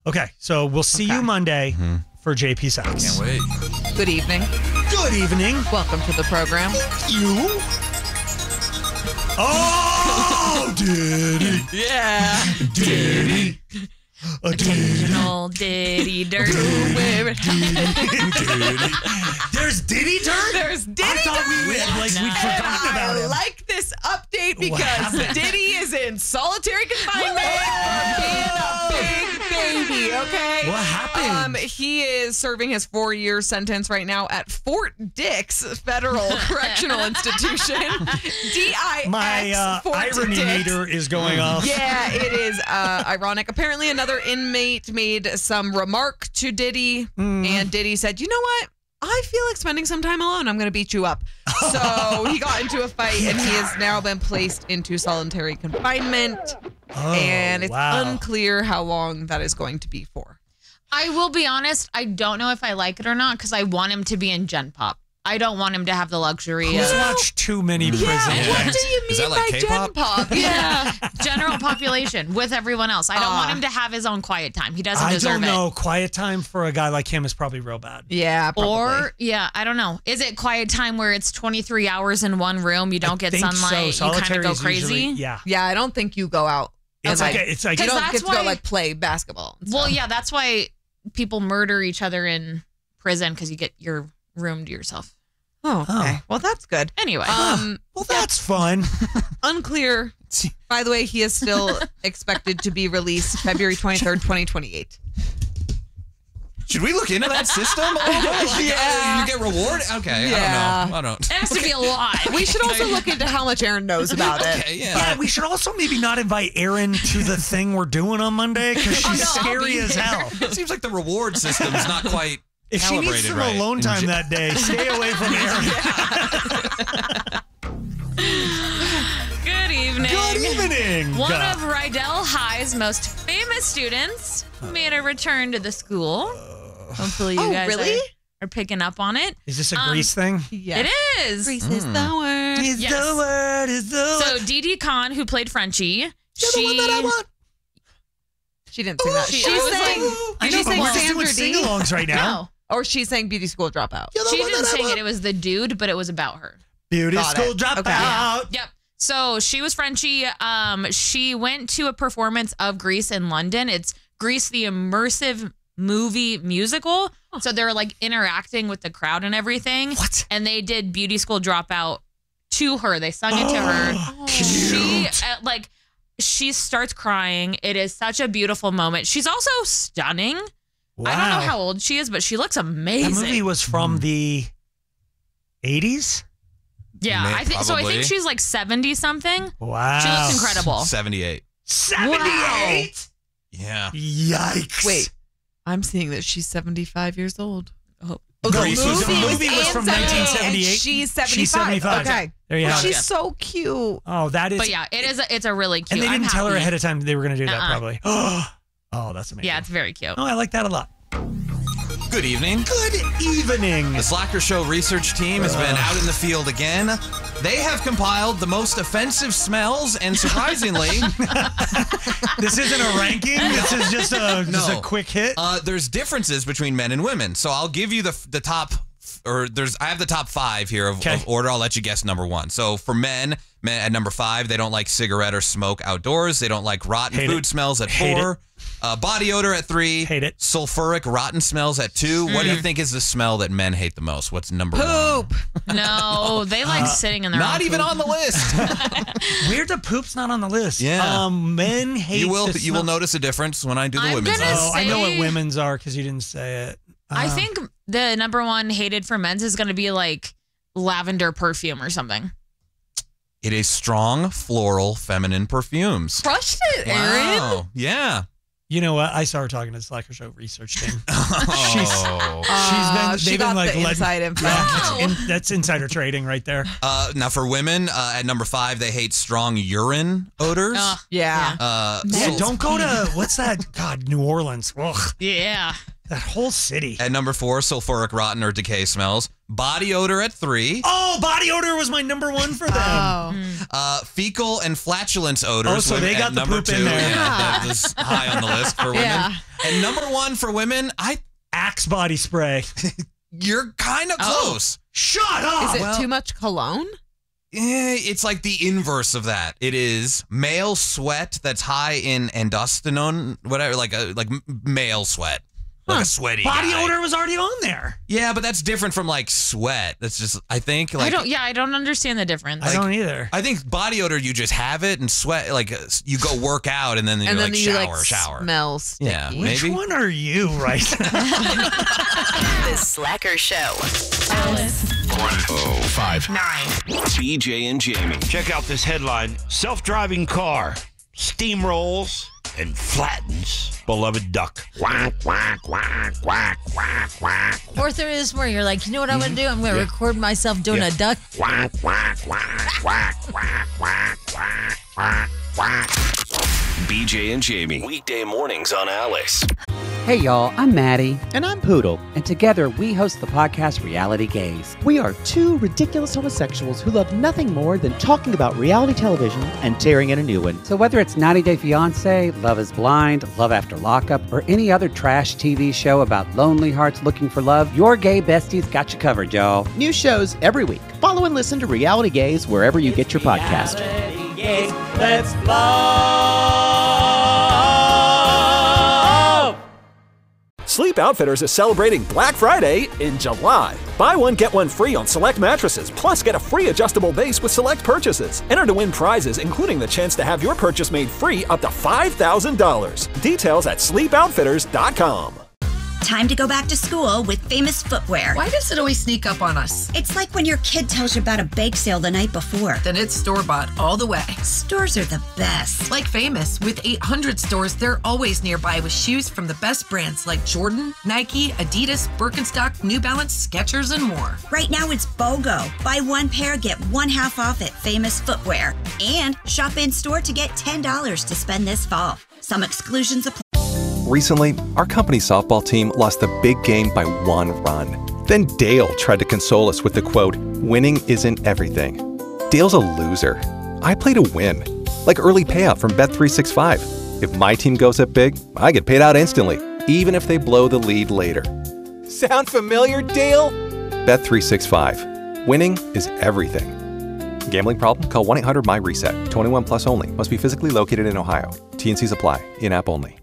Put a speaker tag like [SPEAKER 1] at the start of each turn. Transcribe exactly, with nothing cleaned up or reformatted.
[SPEAKER 1] Okay, so we'll see
[SPEAKER 2] Okay.
[SPEAKER 1] you Monday
[SPEAKER 3] Mm-hmm.
[SPEAKER 1] for J P Sex.
[SPEAKER 3] Can't wait.
[SPEAKER 2] Good evening.
[SPEAKER 1] Good evening.
[SPEAKER 2] Welcome to the program.
[SPEAKER 1] You? Oh, Diddy.
[SPEAKER 2] Yeah.
[SPEAKER 1] Diddy. A Diddy.
[SPEAKER 4] Occasional Diddy dirt.
[SPEAKER 2] Where it
[SPEAKER 1] Diddy. There's Diddy dirt?
[SPEAKER 2] There's Diddy
[SPEAKER 1] I thought we
[SPEAKER 2] dirt.
[SPEAKER 1] had, like, we'd forgotten about
[SPEAKER 2] I
[SPEAKER 1] him.
[SPEAKER 2] like this update
[SPEAKER 1] What
[SPEAKER 2] because
[SPEAKER 1] happened?
[SPEAKER 2] Diddy is in solitary confinement for being a big baby, okay?
[SPEAKER 1] What happened?
[SPEAKER 2] Um, he is serving his four-year sentence right now at Fort Dix Federal Correctional Institution. D I X
[SPEAKER 1] My uh,
[SPEAKER 2] Fort
[SPEAKER 1] irony
[SPEAKER 2] Dix.
[SPEAKER 1] meter is going off.
[SPEAKER 2] Yeah, it is uh, ironic. Apparently, another inmate made some remark to Diddy,
[SPEAKER 1] Mm.
[SPEAKER 2] and Diddy said, "You know what? I feel like spending some time alone. I'm going to beat you up." So he got into a fight, and he has now been placed into solitary confinement,
[SPEAKER 1] Oh,
[SPEAKER 2] and it's
[SPEAKER 1] wow.
[SPEAKER 2] unclear how long that is going to be for.
[SPEAKER 4] I will be honest, I don't know if I like it or not because I want him to be in Gen Pop. I don't want him to have the luxury
[SPEAKER 1] Who's
[SPEAKER 4] of
[SPEAKER 1] watched too many prison
[SPEAKER 2] Yeah, what
[SPEAKER 1] things?
[SPEAKER 2] do you mean
[SPEAKER 3] Is that like
[SPEAKER 2] by
[SPEAKER 3] K-pop?
[SPEAKER 2] Gen Pop?
[SPEAKER 4] yeah, general population with everyone else. I don't
[SPEAKER 2] Ah.
[SPEAKER 4] want him to have his own quiet time. He doesn't
[SPEAKER 1] I
[SPEAKER 4] deserve
[SPEAKER 1] don't
[SPEAKER 4] it.
[SPEAKER 1] know. Quiet time for a guy like him is probably real bad.
[SPEAKER 2] Yeah, probably.
[SPEAKER 4] Or yeah, I don't know. Is it quiet time where it's twenty-three hours in one room? You don't get
[SPEAKER 1] think
[SPEAKER 4] sunlight.
[SPEAKER 1] So.
[SPEAKER 4] You kind of
[SPEAKER 1] Solitary
[SPEAKER 4] go
[SPEAKER 1] is
[SPEAKER 4] crazy.
[SPEAKER 1] usually- yeah.
[SPEAKER 2] yeah, I don't think you go out.
[SPEAKER 1] It's
[SPEAKER 2] and,
[SPEAKER 1] like, it's like
[SPEAKER 2] you
[SPEAKER 4] Because
[SPEAKER 2] don't
[SPEAKER 4] that's
[SPEAKER 2] get to go
[SPEAKER 4] why-
[SPEAKER 2] like play basketball. and
[SPEAKER 4] Well,
[SPEAKER 2] stuff.
[SPEAKER 4] yeah, that's why people murder each other in prison because you get your room to yourself.
[SPEAKER 2] Oh, okay.
[SPEAKER 1] Oh.
[SPEAKER 2] Well, that's good.
[SPEAKER 4] Anyway,
[SPEAKER 2] Um,
[SPEAKER 1] well, that's fun.
[SPEAKER 2] unclear. By the way, he is still expected to be released February twenty-third, twenty twenty-eight.
[SPEAKER 3] Should we look into that system a little bit? Like,
[SPEAKER 2] Yeah.
[SPEAKER 3] uh, you get rewarded? Okay,
[SPEAKER 2] Yeah.
[SPEAKER 3] I don't know. I don't.
[SPEAKER 4] it has to be a lot.
[SPEAKER 2] We should also look into how much Aaron knows about it.
[SPEAKER 3] Okay, yeah.
[SPEAKER 1] Yeah, we should also maybe not invite Erin to the thing we're doing on Monday because she's
[SPEAKER 4] Oh, no, I'll
[SPEAKER 1] scary
[SPEAKER 4] be
[SPEAKER 1] as
[SPEAKER 4] there.
[SPEAKER 1] hell.
[SPEAKER 3] It seems like the reward system is not quite
[SPEAKER 1] If she needs
[SPEAKER 3] calibrated
[SPEAKER 1] some
[SPEAKER 3] right.
[SPEAKER 1] alone time that day, stay away from Erin.
[SPEAKER 4] Good evening.
[SPEAKER 1] Good evening.
[SPEAKER 4] One
[SPEAKER 1] God.
[SPEAKER 4] of Rydell High's most famous students made a return to the school. Hopefully, you
[SPEAKER 2] Oh,
[SPEAKER 4] guys
[SPEAKER 2] really?
[SPEAKER 4] are, are picking up on it.
[SPEAKER 1] Is this a
[SPEAKER 4] Um,
[SPEAKER 1] Grease thing?
[SPEAKER 2] Yeah.
[SPEAKER 4] It is.
[SPEAKER 2] Grease is the word.
[SPEAKER 1] Is
[SPEAKER 4] Yes.
[SPEAKER 1] the word, is the
[SPEAKER 4] So
[SPEAKER 1] word.
[SPEAKER 4] Didi Khan, who played Frenchie,
[SPEAKER 1] You're
[SPEAKER 4] she
[SPEAKER 1] the one that I want.
[SPEAKER 2] She didn't sing that.
[SPEAKER 4] She-
[SPEAKER 2] She's
[SPEAKER 4] I was
[SPEAKER 2] saying,
[SPEAKER 4] like-
[SPEAKER 1] I
[SPEAKER 2] did
[SPEAKER 1] know,
[SPEAKER 2] she
[SPEAKER 1] but
[SPEAKER 2] sing
[SPEAKER 1] we're just doing
[SPEAKER 2] Sandra D?
[SPEAKER 1] sing-alongs right now.
[SPEAKER 4] no,
[SPEAKER 2] Or she's saying Beauty School Dropout.
[SPEAKER 1] You're the
[SPEAKER 4] she
[SPEAKER 1] one
[SPEAKER 4] didn't
[SPEAKER 1] that I
[SPEAKER 4] sing
[SPEAKER 1] want.
[SPEAKER 4] it. It was the dude, but it was about her.
[SPEAKER 1] Beauty
[SPEAKER 2] Got
[SPEAKER 1] school
[SPEAKER 2] it.
[SPEAKER 1] dropout.
[SPEAKER 2] Okay.
[SPEAKER 4] Yep. So she was Frenchie. Um, she went to a performance of Grease in London. It's Grease, the immersive movie musical. So they're like interacting with the crowd and everything.
[SPEAKER 1] What?
[SPEAKER 4] And they did Beauty School Dropout to her. They sung it to her. She
[SPEAKER 1] Cute.
[SPEAKER 4] uh, like she starts crying. It is such a beautiful moment. She's also stunning.
[SPEAKER 1] Wow.
[SPEAKER 4] I don't know how old she is, but she looks amazing.
[SPEAKER 1] That movie was from the eighties?
[SPEAKER 4] yeah,
[SPEAKER 3] May-
[SPEAKER 4] I think so. I
[SPEAKER 3] probably.
[SPEAKER 4] think she's like seventy something.
[SPEAKER 1] Wow.
[SPEAKER 4] She looks incredible.
[SPEAKER 3] seventy-eight.
[SPEAKER 1] seventy-eight?
[SPEAKER 3] Yeah.
[SPEAKER 1] Yikes.
[SPEAKER 2] Wait, I'm seeing that she's seventy-five years old.
[SPEAKER 4] Oh.
[SPEAKER 2] Oh,
[SPEAKER 1] No,
[SPEAKER 2] the
[SPEAKER 1] Grease was-
[SPEAKER 2] movie,
[SPEAKER 1] the movie was
[SPEAKER 2] in
[SPEAKER 1] from
[SPEAKER 2] seventy-eight,
[SPEAKER 1] nineteen seventy-eight.
[SPEAKER 2] and she's seventy-five.
[SPEAKER 1] She's seventy-five.
[SPEAKER 2] Okay.
[SPEAKER 1] There you
[SPEAKER 2] Well,
[SPEAKER 1] have
[SPEAKER 2] she's
[SPEAKER 1] it.
[SPEAKER 2] so cute.
[SPEAKER 1] Oh, that is.
[SPEAKER 4] But yeah, it is. A, it's a really cute.
[SPEAKER 1] and they
[SPEAKER 4] I'm
[SPEAKER 1] didn't tell her
[SPEAKER 4] happy.
[SPEAKER 1] ahead of time they were going to do that,
[SPEAKER 4] Uh-uh.
[SPEAKER 1] probably. Oh, that's amazing.
[SPEAKER 4] Yeah, it's very cute.
[SPEAKER 1] Oh, I like that a lot.
[SPEAKER 3] Good evening.
[SPEAKER 1] Good evening.
[SPEAKER 3] The Slacker Show research team has been out in the field again. They have compiled the most offensive smells, and surprisingly,
[SPEAKER 1] This isn't a ranking. This is just a just
[SPEAKER 3] No.
[SPEAKER 1] a quick hit.
[SPEAKER 3] uh, there's differences between men and women. So I'll give you the the top, or there's I have the top five here of,
[SPEAKER 1] Okay.
[SPEAKER 3] of order. I'll let you guess number one. So for men, men at number five, they don't like cigarette or smoke outdoors. They don't like rotten
[SPEAKER 1] Hate
[SPEAKER 3] food
[SPEAKER 1] it.
[SPEAKER 3] smells at
[SPEAKER 1] Hate
[SPEAKER 3] four. Uh, body odor at three.
[SPEAKER 1] Hate it.
[SPEAKER 3] Sulfuric rotten smells at two. What do you think is the smell that men hate the most? What's number one?
[SPEAKER 2] Poop.
[SPEAKER 4] No, they like sitting in their
[SPEAKER 3] Not
[SPEAKER 4] own
[SPEAKER 3] even
[SPEAKER 4] poop.
[SPEAKER 3] on the list.
[SPEAKER 1] Weird the poop's not on the list.
[SPEAKER 3] Yeah.
[SPEAKER 1] Um, men hate
[SPEAKER 3] you will
[SPEAKER 1] the
[SPEAKER 3] you will
[SPEAKER 1] smell-
[SPEAKER 3] notice a difference when I do the
[SPEAKER 4] I'm
[SPEAKER 3] women's
[SPEAKER 4] gonna
[SPEAKER 3] list.
[SPEAKER 1] Oh, I know what
[SPEAKER 4] say-
[SPEAKER 1] women's are because you didn't say it.
[SPEAKER 4] I
[SPEAKER 1] Uh,
[SPEAKER 4] think the number one hated for men's is going to be like lavender perfume or something.
[SPEAKER 3] It is strong, floral, feminine perfumes.
[SPEAKER 2] Crushed it, Aaron.
[SPEAKER 3] Wow. Yeah.
[SPEAKER 1] You know what? I saw her talking to the Slacker Show research team.
[SPEAKER 3] Oh.
[SPEAKER 2] Uh,
[SPEAKER 1] She's been.
[SPEAKER 2] she
[SPEAKER 1] They've
[SPEAKER 2] got
[SPEAKER 1] been like
[SPEAKER 2] the
[SPEAKER 1] letting-
[SPEAKER 2] inside info.
[SPEAKER 1] Yeah,
[SPEAKER 4] Wow.
[SPEAKER 1] it's in- that's insider trading right there.
[SPEAKER 3] Uh, now for women, uh, at number five, they hate strong urine odors.
[SPEAKER 4] Ugh,
[SPEAKER 2] Yeah.
[SPEAKER 3] Uh,
[SPEAKER 1] Yeah,
[SPEAKER 3] sul-
[SPEAKER 1] don't go to what's that? God, New Orleans. Ugh.
[SPEAKER 4] yeah.
[SPEAKER 1] That whole city.
[SPEAKER 3] At number four, sulfuric, rotten, or decay smells. Body odor at three.
[SPEAKER 1] Oh, body odor was my number one for them.
[SPEAKER 2] Oh.
[SPEAKER 3] Uh, fecal and flatulence odors.
[SPEAKER 1] Oh, so
[SPEAKER 3] women-
[SPEAKER 1] they got
[SPEAKER 3] at
[SPEAKER 1] the
[SPEAKER 3] number
[SPEAKER 1] poop
[SPEAKER 3] two.
[SPEAKER 1] in there.
[SPEAKER 3] Yeah, that was high on the list for women.
[SPEAKER 2] Yeah.
[SPEAKER 3] And number one for women, I
[SPEAKER 1] Axe body spray.
[SPEAKER 3] you're kind of
[SPEAKER 2] Oh.
[SPEAKER 3] close.
[SPEAKER 1] Shut up.
[SPEAKER 2] Is it
[SPEAKER 3] well-
[SPEAKER 2] too much cologne?
[SPEAKER 3] Eh, it's like the inverse of that. It is male sweat that's high in androstenone, whatever, like a like m- male sweat, like
[SPEAKER 2] Huh.
[SPEAKER 3] a sweaty
[SPEAKER 1] Body
[SPEAKER 3] guy.
[SPEAKER 1] odor was already on there.
[SPEAKER 3] Yeah, but that's different from like sweat. That's just I think like
[SPEAKER 4] I don't. Yeah, I don't understand the difference.
[SPEAKER 1] I don't either.
[SPEAKER 3] I think body odor you just have it, and sweat like uh, you go work out and then you
[SPEAKER 2] And then
[SPEAKER 3] like
[SPEAKER 2] you
[SPEAKER 3] shower
[SPEAKER 2] like
[SPEAKER 3] shower.
[SPEAKER 2] smell sticky.
[SPEAKER 3] Yeah,
[SPEAKER 1] Which
[SPEAKER 3] maybe.
[SPEAKER 1] one are you right now?
[SPEAKER 5] The Slacker Show.
[SPEAKER 6] oh five
[SPEAKER 5] Nine.
[SPEAKER 6] B J and Jamie.
[SPEAKER 7] Check out this headline. Self-driving car steamrolls and flattens beloved duck. Quack, quack, quack, quack, quack, quack.
[SPEAKER 8] Fourth there is where you're like, you know what I'm going to do? I'm going to
[SPEAKER 7] Yeah.
[SPEAKER 8] record myself doing
[SPEAKER 7] Yeah.
[SPEAKER 8] a duck.
[SPEAKER 7] Quack, quack, quack, quack, quack, quack, quack, quack, quack.
[SPEAKER 6] B J and Jamie. Weekday mornings on Alice.
[SPEAKER 9] Hey y'all, I'm Maddie.
[SPEAKER 10] And I'm Poodle.
[SPEAKER 9] And together we host the podcast Reality Gaze.
[SPEAKER 10] We are two ridiculous homosexuals who love nothing more than talking about reality television and tearing in a new one.
[SPEAKER 9] So whether it's ninety Day Fiancé, Love is Blind, Love After Lockup, or any other trash T V show about lonely hearts looking for love, your gay besties got you covered, y'all.
[SPEAKER 10] New shows every week. Follow and listen to Reality Gaze wherever you get your podcast.
[SPEAKER 9] Let's love!
[SPEAKER 11] Sleep Outfitters is celebrating Black Friday in July. Buy one, get one free on select mattresses, plus get a free adjustable base with select purchases. Enter to win prizes, including the chance to have your purchase made free up to five thousand dollars. Details at sleep outfitters dot com.
[SPEAKER 12] Time to go back to school with Famous Footwear.
[SPEAKER 13] Why does it always sneak up on us?
[SPEAKER 12] It's like when your kid tells you about a bake sale the night before.
[SPEAKER 13] Then it's store-bought all the way.
[SPEAKER 12] Stores are the best.
[SPEAKER 13] Like Famous, with eight hundred stores, they're always nearby with shoes from the best brands like Jordan, Nike, Adidas, Birkenstock, New Balance, Skechers, and more.
[SPEAKER 12] Right now it's BOGO. Buy one pair, get one half off at Famous Footwear. And shop in-store to get ten dollars to spend this fall. Some exclusions apply.
[SPEAKER 14] Recently, our company's softball team lost the big game by one run. Then Dale tried to console us with the quote, "Winning isn't everything." Dale's a loser. I play to win. Like early payout from Bet three sixty-five. If my team goes up big, I get paid out instantly, even if they blow the lead later. Sound familiar, Dale? Bet three sixty-five. Winning is everything. Gambling problem? Call one eight hundred M Y RESET. twenty-one plus only. Must be physically located in Ohio. T N Cs apply. In-app only.